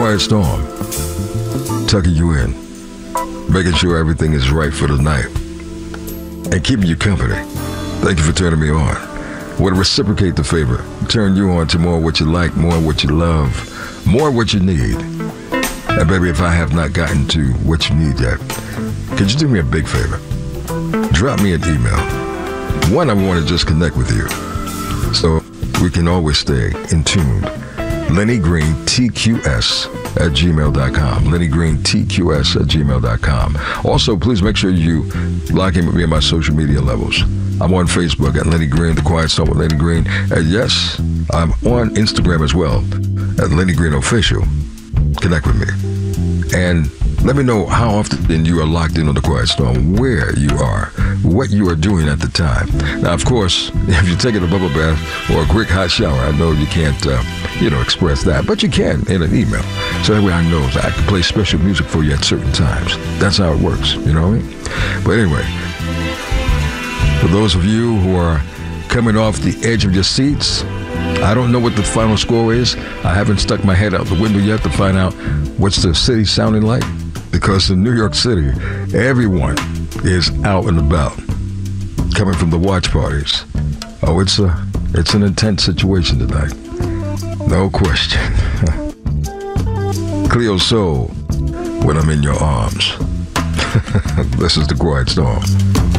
Quiet Storm, tucking you in, making sure everything is right for the night, and keeping you company. Thank you for turning me on. Want to reciprocate the favor, turn you on to more what you like, more what you love, more what you need. And baby, if I have not gotten to what you need yet, could you do me a big favor? Drop me an email. One, I want to just connect with you, so we can always stay in tune. LennyGreenTQS@gmail.com. LennyGreenTQS@gmail.com. Also, please make sure you log in with me on my social media levels. I'm on Facebook at Lenny Green, The Quiet Storm with Lenny Green. And yes, I'm on Instagram as well at Lenny Green Official. Connect with me. And let me know how often you are locked in on The Quiet Storm, where you are, what you are doing at the time. Now, of course, if you're taking a bubble bath or a quick hot shower, I know you can't, express that, but you can in an email. So that way I know that I can play special music for you at certain times. That's how it works, you know what I mean? But anyway, for those of you who are coming off the edge of your seats, I don't know what the final score is. I haven't stuck my head out the window yet to find out what's the city sounding like, because in New York City, everyone is out and about, coming from the watch parties. Oh, it's an intense situation tonight. No question. Cleo Soul, When I'm in Your Arms. This is The Quiet Storm.